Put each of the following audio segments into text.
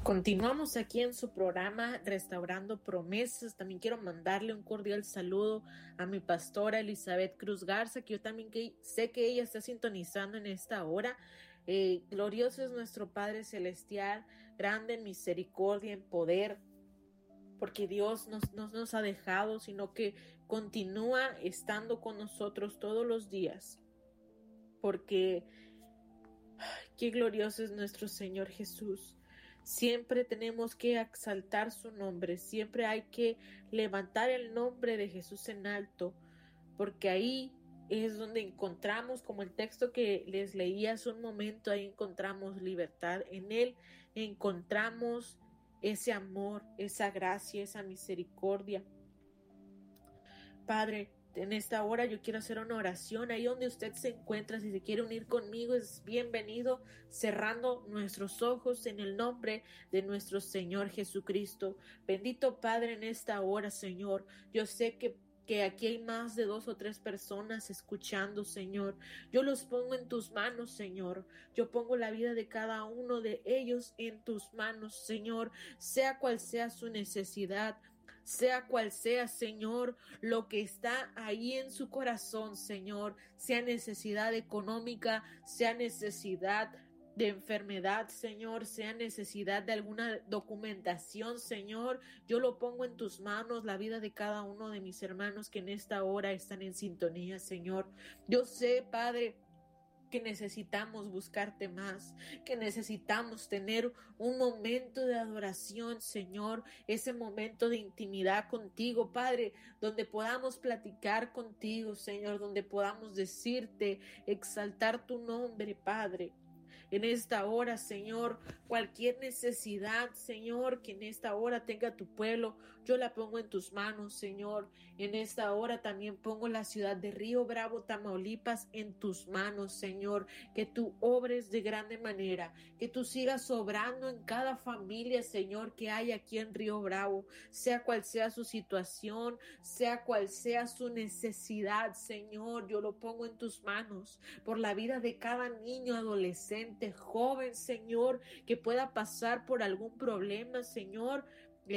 Continuamos aquí en su programa Restaurando Promesas. También quiero mandarle un cordial saludo a mi pastora Elizabeth Cruz Garza, que yo también sé que ella está sintonizando en esta hora. Glorioso es nuestro Padre Celestial, grande en misericordia, en poder, porque Dios no nos ha dejado, sino que continúa estando con nosotros todos los días. Porque qué glorioso es nuestro Señor Jesús. Siempre tenemos que exaltar su nombre, siempre hay que levantar el nombre de Jesús en alto, porque ahí es donde encontramos, como el texto que les leí hace un momento, ahí encontramos libertad, en Él encontramos ese amor, esa gracia, esa misericordia. Padre, en esta hora yo quiero hacer una oración ahí donde usted se encuentra. Si se quiere unir conmigo, es bienvenido, cerrando nuestros ojos en el nombre de nuestro Señor Jesucristo. Bendito Padre, en esta hora, Señor, yo sé que aquí hay más de 2 o 3 personas escuchando, Señor. Yo los pongo en tus manos, Señor. Yo pongo la vida de cada uno de ellos en tus manos, Señor. Sea cual sea su necesidad, sea cual sea, Señor, lo que está ahí en su corazón, Señor, sea necesidad económica, sea necesidad de enfermedad, Señor, sea necesidad de alguna documentación, Señor, yo lo pongo en tus manos, la vida de cada uno de mis hermanos que en esta hora están en sintonía, Señor. Yo sé, Padre, que necesitamos buscarte más, que necesitamos tener un momento de adoración, Señor, ese momento de intimidad contigo, Padre, donde podamos platicar contigo, Señor, donde podamos decirte, exaltar tu nombre, Padre. En esta hora, Señor, cualquier necesidad, Señor, que en esta hora tenga tu pueblo, yo la pongo en tus manos, Señor. En esta hora también pongo la ciudad de Río Bravo, Tamaulipas, en tus manos, Señor. Que tú obres de grande manera, que tú sigas obrando en cada familia, Señor, que hay aquí en Río Bravo, sea cual sea su situación, sea cual sea su necesidad, Señor, yo lo pongo en tus manos, por la vida de cada niño, adolescente, joven, Señor, que pueda pasar por algún problema, Señor,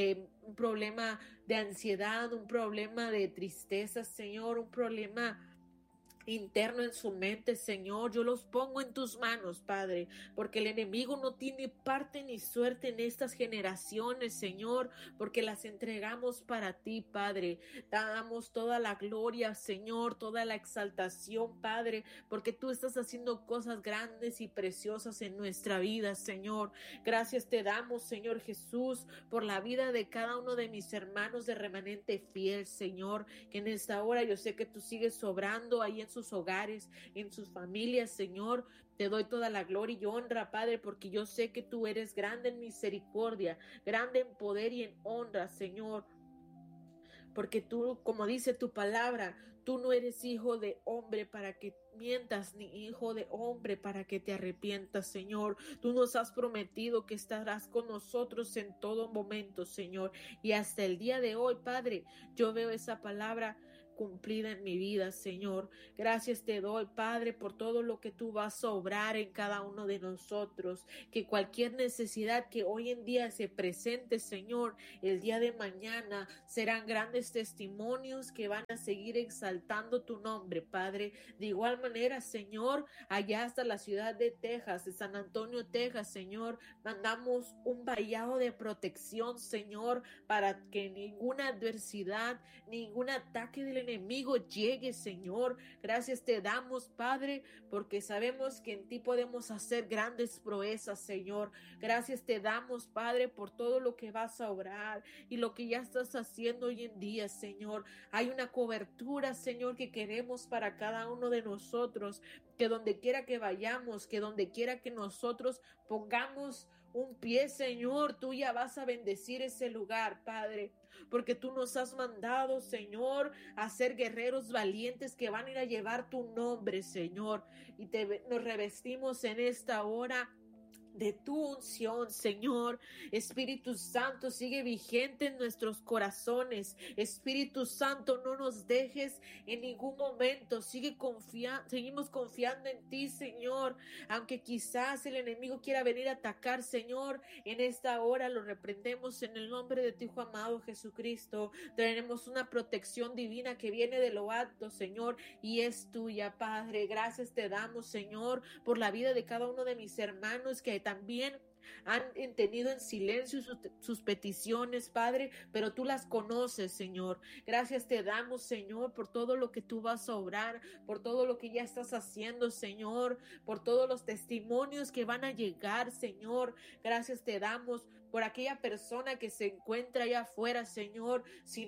un problema de ansiedad, un problema de tristeza, Señor, un problema interno en su mente, Señor, yo los pongo en tus manos, Padre, porque el enemigo no tiene parte ni suerte en estas generaciones, Señor, porque las entregamos para ti, Padre. Damos toda la gloria, Señor, toda la exaltación, Padre, porque tú estás haciendo cosas grandes y preciosas en nuestra vida, Señor. Gracias te damos, Señor Jesús, por la vida de cada uno de mis hermanos de remanente fiel, Señor, que en esta hora yo sé que tú sigues sobrando ahí en sus hogares, en sus familias, Señor. Te doy toda la gloria y honra, Padre, porque yo sé que tú eres grande en misericordia, grande en poder y en honra, Señor. Porque tú, como dice tu palabra, tú no eres hijo de hombre para que mientas, ni hijo de hombre para que te arrepientas, Señor. Tú nos has prometido que estarás con nosotros en todo momento, Señor. Y hasta el día de hoy, Padre, yo veo esa palabra cumplida en mi vida, Señor. Gracias te doy, Padre, por todo lo que tú vas a obrar en cada uno de nosotros. Que cualquier necesidad que hoy en día se presente, Señor, el día de mañana serán grandes testimonios que van a seguir exaltando tu nombre, Padre. De igual manera, Señor, allá hasta la ciudad de Texas, de San Antonio, Texas, Señor, mandamos un vallado de protección, Señor, para que ninguna adversidad, ningún ataque del enemigo llegue, Señor. Gracias te damos, Padre, porque sabemos que en ti podemos hacer grandes proezas, Señor. Gracias te damos, Padre, por todo lo que vas a obrar y lo que ya estás haciendo hoy en día, Señor. Hay una cobertura, Señor, que queremos para cada uno de nosotros, que donde quiera que vayamos, que donde quiera que nosotros pongamos un pie, Señor, tú ya vas a bendecir ese lugar, Padre, porque tú nos has mandado, Señor, a ser guerreros valientes que van a ir a llevar tu nombre, Señor, y nos revestimos en esta hora de tu unción, Señor. Espíritu Santo, sigue vigente en nuestros corazones. Espíritu Santo, no nos dejes en ningún momento. Seguimos confiando en ti, Señor. Aunque quizás el enemigo quiera venir a atacar, Señor, en esta hora lo reprendemos en el nombre de tu Hijo amado Jesucristo. Tenemos una protección divina que viene de lo alto, Señor, y es tuya, Padre. Gracias te damos, Señor, por la vida de cada uno de mis hermanos que también han tenido en silencio sus peticiones, Padre, pero tú las conoces, Señor. Gracias te damos, Señor, por todo lo que tú vas a obrar, por todo lo que ya estás haciendo, Señor, por todos los testimonios que van a llegar, Señor. Gracias te damos por aquella persona que se encuentra allá afuera, Señor,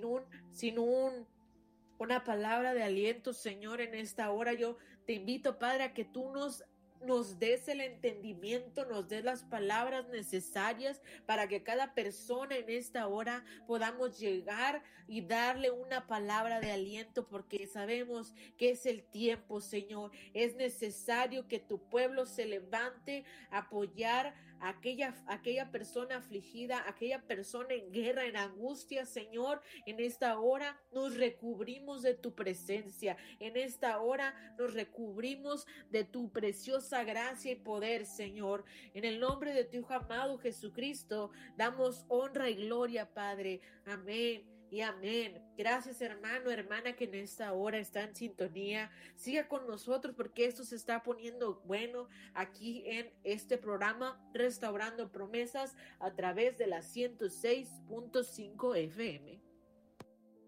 una palabra de aliento, Señor, en esta hora. Yo te invito, Padre, a que tú nos des el entendimiento, nos des las palabras necesarias para que cada persona en esta hora podamos llegar y darle una palabra de aliento, porque sabemos que es el tiempo, Señor. Es necesario que tu pueblo se levante a apoyar a aquella persona afligida, aquella persona en guerra, en angustia, Señor. En esta hora nos recubrimos de tu presencia. En esta hora nos recubrimos de tu preciosa gracia y poder, Señor. En el nombre de tu Hijo amado Jesucristo, damos honra y gloria, Padre. Amén y amén. Gracias, hermano, hermana, que en esta hora está en sintonía. Siga con nosotros porque esto se está poniendo bueno aquí en este programa Restaurando Promesas a través de la 106.5 FM.